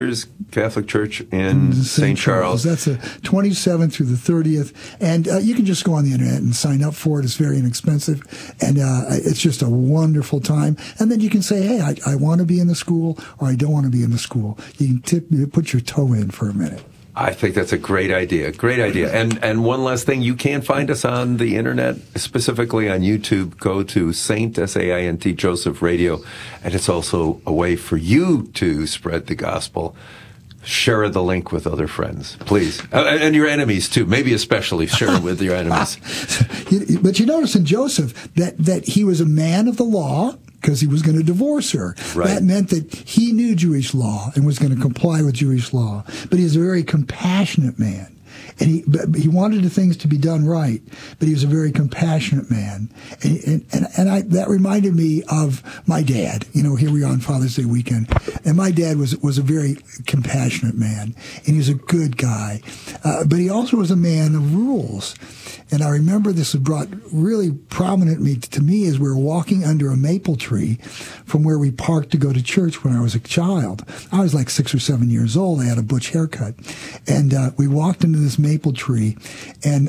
Catholic Church in St. Charles. That's the 27th through the 30th. And you can just go on the internet and sign up for it. It's very inexpensive. And it's just a wonderful time. And then you can say, hey, I want to be in the school, or I don't want to be in the school. You can put your toe in for a minute. I think that's a great idea. Great idea. And one last thing, you can find us on the internet, specifically on YouTube. Go to Saint, S-A-I-N-T, Joseph Radio. And it's also a way for you to spread the gospel. Share the link with other friends, please. And your enemies, too. Maybe especially share it with your enemies. But you notice in Joseph that he was a man of the law, because he was going to divorce her. Right. That meant that he knew Jewish law and was going to comply with Jewish law. But he was a very compassionate man. And he wanted the things to be done right, but he was a very compassionate man. And that reminded me of my dad. You know, here we are on Father's Day weekend. And my dad was a very compassionate man, and he was a good guy. But he also was a man of rules. And I remember this was brought really prominently to me as we were walking under a maple tree from where we parked to go to church when I was a child. I was like 6 or 7 years old. I had a butch haircut. And we walked into this maple tree, and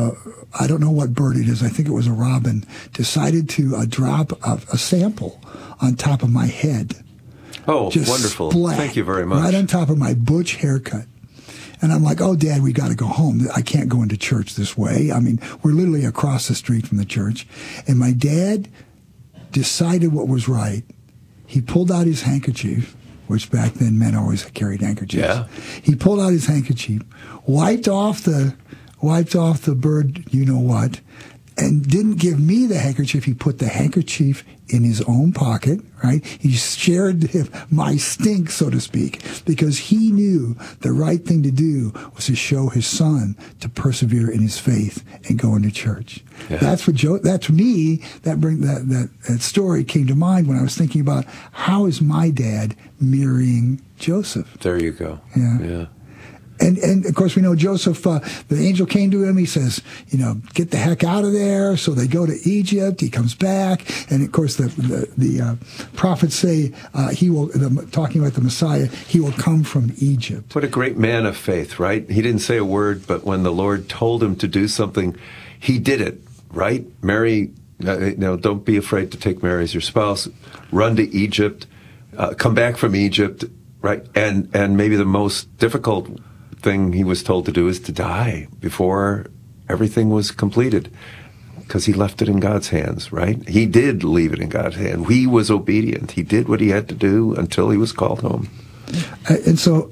I don't know what bird it is. I think it was a robin. Decided to drop a sample on top of my head. Oh, just wonderful. Splat, thank you very much. Right on top of my butch haircut. And I'm like, oh, Dad, we got to go home. I can't go into church this way. I mean, we're literally across the street from the church. And my dad decided what was right. He pulled out his handkerchief, which back then men always carried handkerchiefs. Yeah. He pulled out his handkerchief, wiped off the bird, you know what, and didn't give me the handkerchief. He put the handkerchief in his own pocket, right? He shared my stink, so to speak, because he knew the right thing to do was to show his son to persevere in his faith and go into church. Yeah. That's me. That story came to mind when I was thinking about how is my dad mirroring Joseph. There you go. Yeah. And of course, we know Joseph, the angel came to him. He says, get the heck out of there. So they go to Egypt. He comes back. And of course, the prophets say talking about the Messiah, he will come from Egypt. What a great man of faith, right? He didn't say a word, but when the Lord told him to do something, he did it, right? Mary, don't be afraid to take Mary as your spouse. Run to Egypt. Come back from Egypt, right? And maybe the most difficult thing he was told to do is to die before everything was completed, because he left it in God's hands, right? He did leave it in God's hand. He was obedient. He did what he had to do until he was called home. And so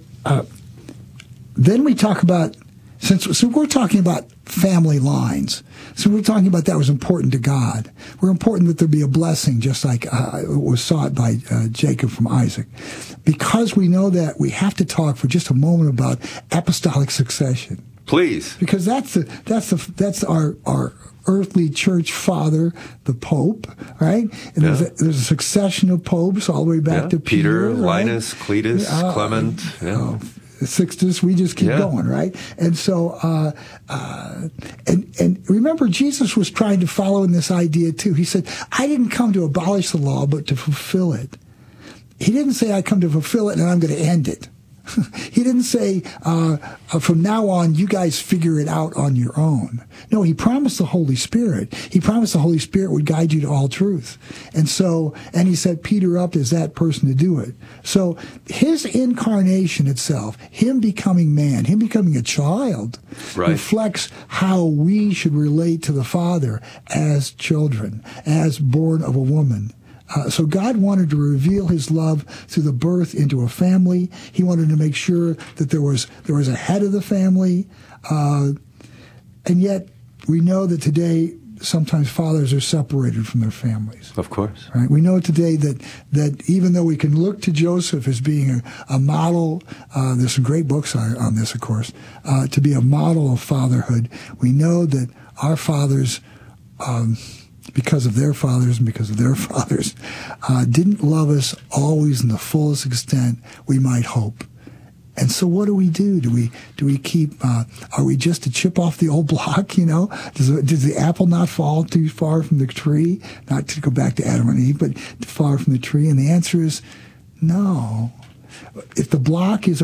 then we talk about, so we're talking about family lines. So we're talking about that was important to God. We're important that there be a blessing, just like was sought by Jacob from Isaac. Because we know that, we have to talk for just a moment about apostolic succession. Please. Because that's our earthly church father, the Pope, right? And there's a succession of popes all the way back to Peter, Linus, right? Cletus, Clement. Sixtus, we just keep going, right? And so, and remember, Jesus was trying to follow in this idea too. He said, I didn't come to abolish the law, but to fulfill it. He didn't say, I come to fulfill it and I'm going to end it. He didn't say, from now on, you guys figure it out on your own. No, he promised the Holy Spirit. He promised the Holy Spirit would guide you to all truth. And he set Peter up as that person to do it. So his incarnation itself, him becoming man, him becoming a child, reflects how we should relate to the Father as children, as born of a woman. So God wanted to reveal his love through the birth into a family. He wanted to make sure that there was a head of the family. And yet we know that today sometimes fathers are separated from their families. Of course. Right? We know today that even though we can look to Joseph as being a model, there's some great books on this, of course, to be a model of fatherhood, we know that our fathers, because of their fathers and because of their fathers, didn't love us always in the fullest extent we might hope. And so what do? Do we keep, are we just a chip off the old block, Does the apple not fall too far from the tree? Not to go back to Adam and Eve, but too far from the tree? And the answer is no. if the block is